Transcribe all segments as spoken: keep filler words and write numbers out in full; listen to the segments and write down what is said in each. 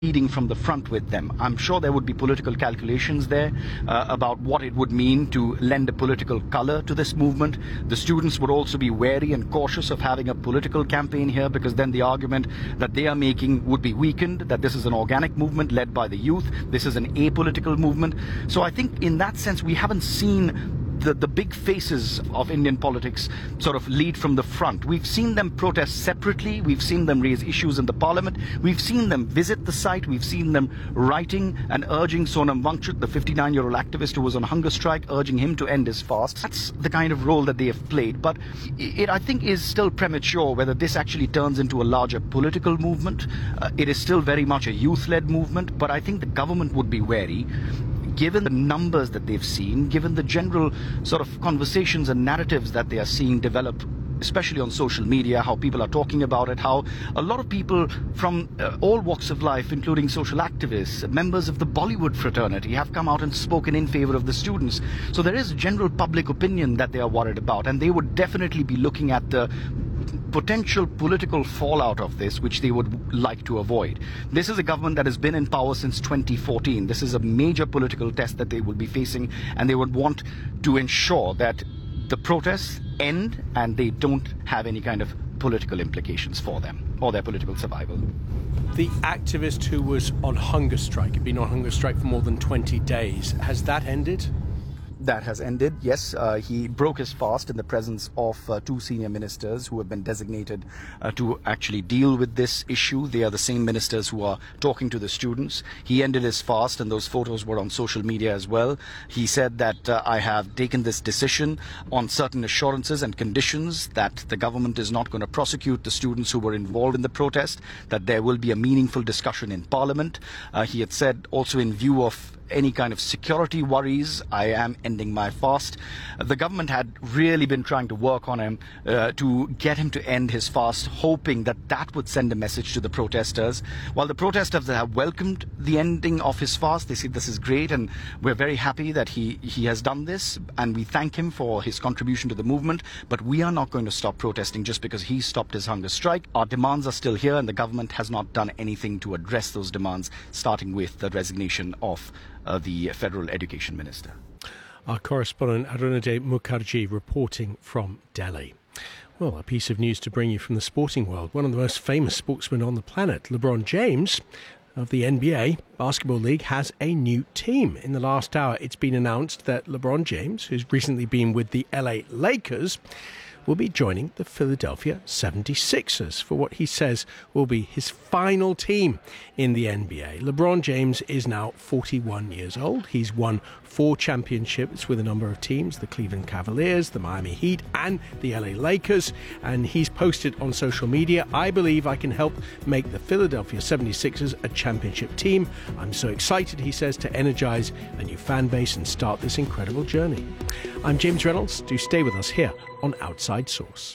leading from the front with them. I'm sure there would be political calculations there uh, about what it would mean to lend a political color to this movement. The students would also be wary and cautious of having a political campaign here, because then the argument that they are making would be weakened, that this is an organic movement led by the youth, this is an apolitical movement. So I think in that sense we haven't seen The, the big faces of Indian politics sort of lead from the front. We've seen them protest separately, we've seen them raise issues in the parliament, we've seen them visit the site, we've seen them writing and urging Sonam Wangchuk, the fifty-nine-year-old activist who was on hunger strike, urging him to end his fast. That's the kind of role that they have played. But it, I think, is still premature whether this actually turns into a larger political movement. Uh, it is still very much a youth-led movement, but I think the government would be wary, given the numbers that they've seen, given the general sort of conversations and narratives that they are seeing develop, especially on social media, how people are talking about it, how a lot of people from uh, all walks of life, including social activists, members of the Bollywood fraternity, have come out and spoken in favor of the students. So there is general public opinion that they are worried about, and they would definitely be looking at the potential political fallout of this, which they would like to avoid. This is a government that has been in power since twenty fourteen. This is a major political test that they will be facing, and they would want to ensure that the protests end and they don't have any kind of political implications for them or their political survival. The activist who was on hunger strike, had been on hunger strike for more than twenty days, has that ended? That has ended, yes. Uh, he broke his fast in the presence of uh, two senior ministers who have been designated uh, to actually deal with this issue. They are the same ministers who are talking to the students. He ended his fast, and those photos were on social media as well. He said that uh, I have taken this decision on certain assurances and conditions that the government is not going to prosecute the students who were involved in the protest, that there will be a meaningful discussion in Parliament. Uh, he had said also, in view of any kind of security worries, I am ending my fast. The government had really been trying to work on him uh, to get him to end his fast, hoping that that would send a message to the protesters. While the protesters have welcomed the ending of his fast, they say this is great and we're very happy that he, he has done this, and we thank him for his contribution to the movement, but we are not going to stop protesting just because he stopped his hunger strike. Our demands are still here, and the government has not done anything to address those demands, starting with the resignation of Uh, the Federal Education Minister. Our correspondent Arunajay Mukherjee reporting from Delhi. Well, a piece of news to bring you from the sporting world. One of the most famous sportsmen on the planet, LeBron James of the N B A Basketball League, has a new team. In the last hour, it's been announced that LeBron James, who's recently been with the L A Lakers, will be joining the Philadelphia seventy-sixers for what he says will be his final team in the N B A. LeBron James is now forty-one years old. He's won four championships with a number of teams, the Cleveland Cavaliers, the Miami Heat, and the L A Lakers. And he's posted on social media, "I believe I can help make the Philadelphia seventy-sixers a championship team. I'm so excited," he says, "to energize a new fan base and start this incredible journey." I'm James Reynolds. Do stay with us here on Outside Source.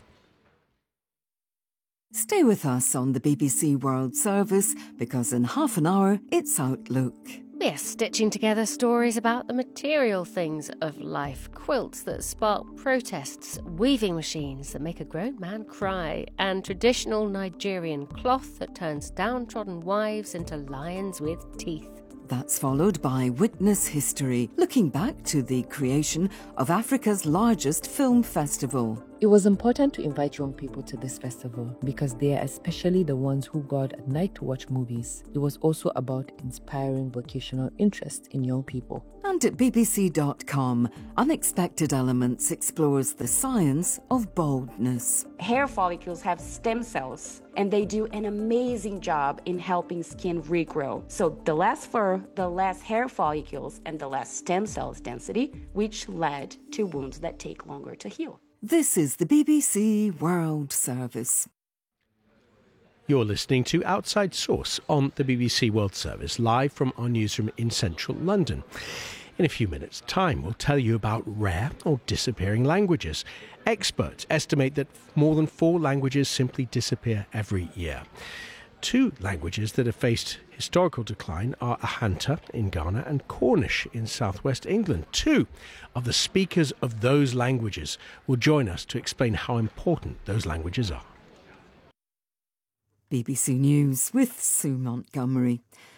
Stay with us on the B B C World Service, because in half an hour it's Outlook. We're stitching together stories about the material things of life. Quilts that spark protests, weaving machines that make a grown man cry, and traditional Nigerian cloth that turns downtrodden wives into lions with teeth. That's followed by Witness History, looking back to the creation of Africa's largest film festival. It was important to invite young people to this festival because they are especially the ones who go out at night to watch movies. It was also about inspiring vocational interest in young people. And at B B C dot com, Unexpected Elements explores the science of baldness. Hair follicles have stem cells, and they do an amazing job in helping skin regrow. So the less fur, the less hair follicles, and the less stem cells density, which led to wounds that take longer to heal. This is the B B C World Service. You're listening to Outside Source on the B B C World Service, live from our newsroom in central London. In a few minutes' time, we'll tell you about rare or disappearing languages. Experts estimate that more than four languages simply disappear every year. Two languages that have faced historical decline are Ahanta in Ghana and Cornish in southwest England. Two of the speakers of those languages will join us to explain how important those languages are. B B C News with Sue Montgomery.